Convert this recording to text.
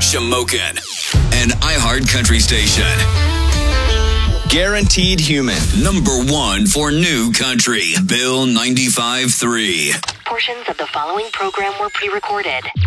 Shamokin, an iHeart Country station. Guaranteed Human. Number 1 for new country. Bill 95.3. Portions of the following program were pre-recorded.